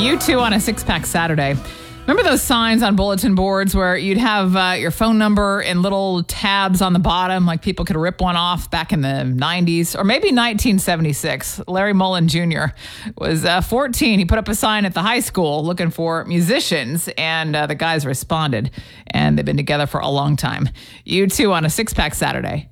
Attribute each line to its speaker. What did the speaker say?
Speaker 1: U2 on a six-pack Saturday. Remember those signs on bulletin boards where you'd have your phone number and little tabs on the bottom, like people could rip one off back in the 90s or maybe 1976? Larry Mullen Jr. was 14. He put up a sign at the high school looking for musicians, and the guys responded, and they've been together for a long time. U2 on a six-pack Saturday.